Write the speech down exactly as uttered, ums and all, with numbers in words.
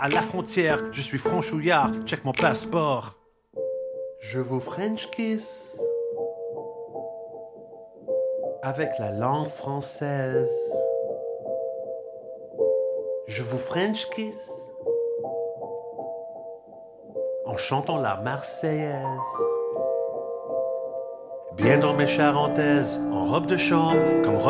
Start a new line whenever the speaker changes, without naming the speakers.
À la frontière, je suis franchouillard, check mon passeport.
Je vous French kiss avec la langue française. Je vous French kiss en chantant la Marseillaise. Bien dans mes charentaises, en robe de chambre, comme